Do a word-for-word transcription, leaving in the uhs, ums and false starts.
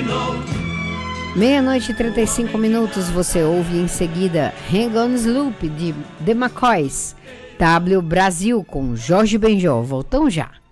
Meia-noite e trinta e cinco minutos, você ouve em seguida Hang On Sloop de The McCoys, W Brasil com Jorge Benjor. Voltamos já.